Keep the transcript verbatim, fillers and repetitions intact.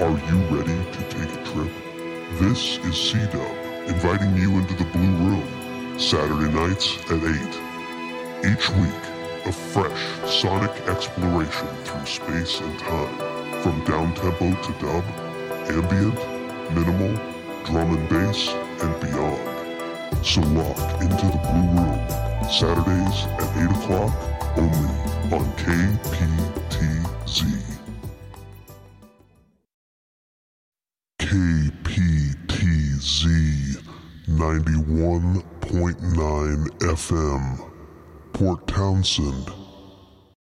Are you ready to take a trip? This is C-Dub, inviting you into the Blue Room, Saturday nights at eight. Each week, a fresh sonic exploration through space and time, from downtempo to dub, ambient, minimal, drum and bass, and beyond. So lock into the Blue Room, Saturdays at eight o'clock, only on K P T Z. K P T Z ninety-one point nine F M, Port Townsend,